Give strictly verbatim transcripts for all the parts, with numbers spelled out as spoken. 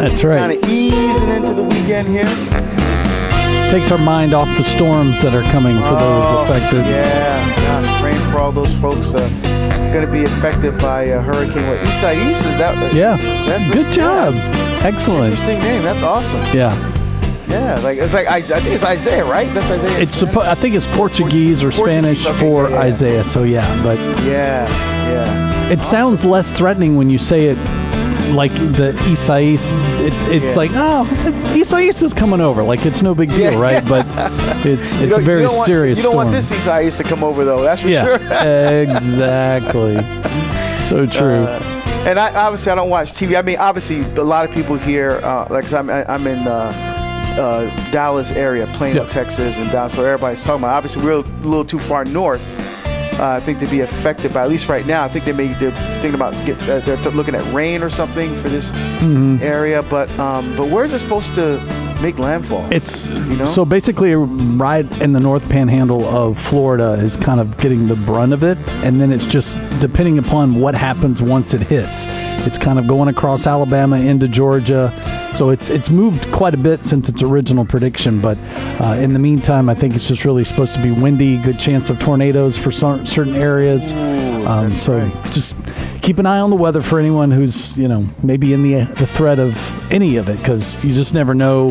That's right. Kind of easing into the weekend here. Takes our mind off the storms that are coming for oh, those affected. Yeah, gosh, praying for all those folks uh, going to be affected by uh, Hurricane what, Isaias. Is that? Yeah. That's Good a, job. Yeah, Excellent. Interesting name. That's awesome. Yeah. Yeah, like it's like I think it's Isaiah, right? That's Isaiah. It's suppo- I think it's Portuguese or Portuguese, Spanish okay, for yeah, yeah. Isaiah. So yeah, but Yeah, yeah. it Awesome. sounds less threatening when you say it like the Isaias. It, it's Yeah. like, oh, Isaias is coming over. Like it's no big deal, Yeah. right? But it's You it's a don't- very you don't want, serious You don't storm. want this Isaias to come over though. That's for yeah, sure. exactly. So true. Uh, and I obviously I don't watch T V. I mean, obviously a lot of people here, uh, like 'cause I'm I'm in uh, uh, Dallas area, Plano, Yep. Texas, and down. So everybody's talking about. Obviously, we're a little too far north. Uh, I think to be affected by, at least right now. I think they may they're thinking about get, uh, they're t- looking at rain or something for this Mm-hmm. area. But um, but where is it supposed to make landfall? It's You know? so basically right in the North Panhandle of Florida is kind of getting the brunt of it, and then it's just depending upon what happens once it hits. It's kind of going across Alabama into Georgia, so it's it's moved quite a bit since its original prediction. But uh, in the meantime, I think it's just really supposed to be windy, good chance of tornadoes for cer- certain areas. Ooh, Um, that's so right. just keep an eye on the weather for anyone who's you know maybe in the the threat of any of it, because you just never know.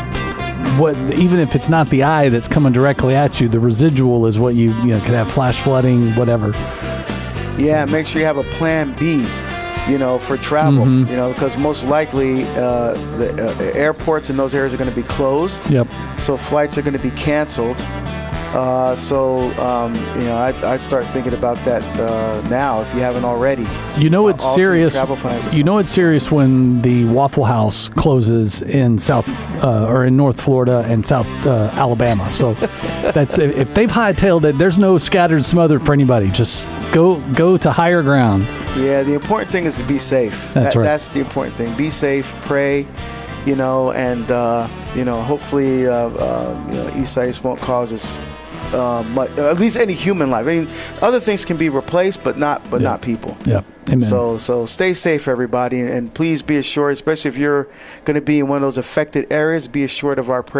What even if it's not the eye that's coming directly at you, the residual is what you you know could have flash flooding, whatever. Yeah, make sure you have a plan B, you know, for travel, Mhm. you know, because most likely uh, the uh, airports in those areas are going to be closed. Yep. So flights are going to be canceled. Uh, so, um, you know, I, I start thinking about that uh, now if you haven't already. You know it's Alternate serious. travel plans or You know it's serious when the Waffle House closes in South uh, or in North Florida and South uh, Alabama. So that's if if they've hightailed it. There's no scattered smothered for anybody. Just go go to higher ground. Yeah, the important thing is to be safe. That's That- right. That's the important thing. Be safe, pray, you know, and, uh, you know, hopefully uh, uh, you know, Isaias won't cause us uh, much, at least any human life. I mean, other things can be replaced, but not but Yeah. not people. Yep. Amen. So so stay safe, everybody, and please be assured, especially if you're going to be in one of those affected areas, be assured of our prayer.